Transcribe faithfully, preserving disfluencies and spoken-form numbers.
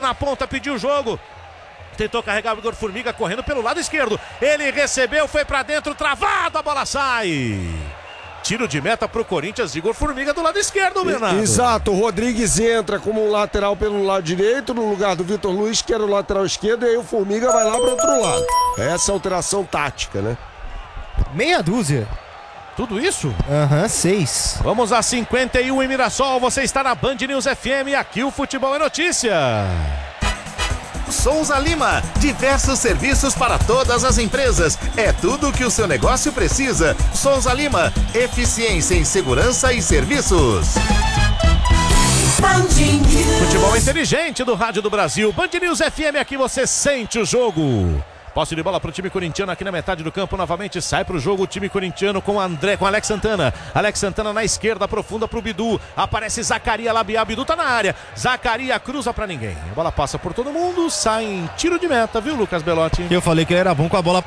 na ponta, pediu o jogo. Tentou carregar o Igor Formiga correndo pelo lado esquerdo. Ele recebeu, foi pra dentro, travado, a bola sai. Tiro de meta pro Corinthians, Igor Formiga do lado esquerdo, Bernardo. Exato, o Rodrigues entra como um lateral pelo lado direito, no lugar do Vitor Luiz, que era o lateral esquerdo, e aí o Formiga vai lá pro outro lado. Essa é a alteração tática, né? Meia dúzia. Tudo isso? Aham, uhum, seis. Vamos a cinquenta e um em Mirassol, você está na Band News F M, aqui o Futebol é Notícia. Souza Lima, diversos serviços para todas as empresas. É tudo o que o seu negócio precisa. Souza Lima, eficiência em segurança e serviços. Futebol inteligente do Rádio do Brasil. Band News F M, aqui você sente o jogo. Posse de bola para o time corintiano aqui na metade do campo. Novamente sai para o jogo o time corintiano com André, com Alex Santana. Alex Santana na esquerda, profunda para o Bidu. Aparece Zacaria Labiá. Bidu tá na área. Zacaria cruza para ninguém. A bola passa por todo mundo. Sai em tiro de meta, viu, Lucas Belotti? Eu falei que ele era bom com a bola